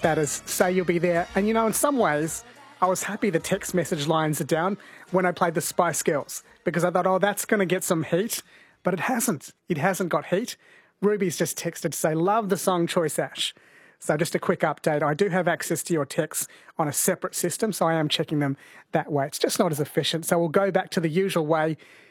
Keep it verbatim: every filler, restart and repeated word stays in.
that as Say You'll Be There. And, you know, in some ways, I was happy the text message lines are down when I played the Spice Girls because I thought, oh, that's going to get some heat. But it hasn't. It hasn't got heat. Ruby's just texted to say, love the song choice, Ash. So just a quick update. I do have access to your texts on a separate system, so I am checking them that way. It's just not as efficient. So we'll go back to the usual way